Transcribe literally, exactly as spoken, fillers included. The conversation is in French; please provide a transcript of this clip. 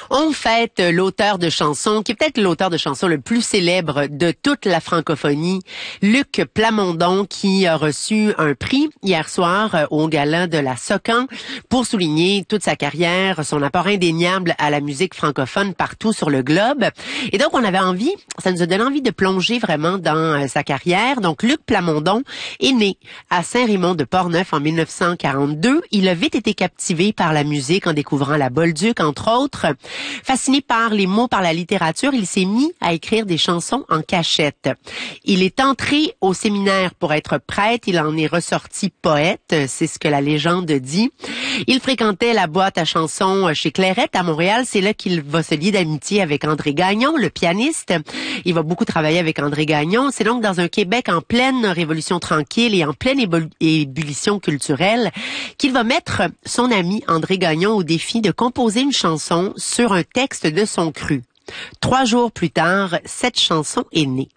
On fête l'auteur de chansons, qui est peut-être l'auteur de chansons le plus célèbre de toute la francophonie, Luc Plamondon, qui a reçu un prix hier soir au Gala de la Socan pour souligner toute sa carrière, son apport indéniable à la musique francophone partout sur le globe. Et donc, on avait envie, ça nous a donné envie de plonger vraiment dans sa carrière. Donc, Luc Plamondon est né à Saint-Raymond de Portneuf en mille neuf cent quarante-deux. Il a vite été captivé par la musique en découvrant la Bolduc, entre autres. Fasciné par les mots, par la littérature, il s'est mis à écrire des chansons en cachette. Il est entré au séminaire pour être prêtre, il en est ressorti poète, c'est ce que la légende dit. Il fréquentait la boîte à chansons chez Clairette à Montréal, c'est là qu'il va se lier d'amitié avec André Gagnon, le pianiste. Il va beaucoup travailler avec André Gagnon. C'est donc dans un Québec en pleine révolution tranquille et en pleine ébullition culturelle qu'il va mettre son ami André Gagnon au défi de composer une chanson sur un texte de son cru. Trois jours plus tard, cette chanson est née.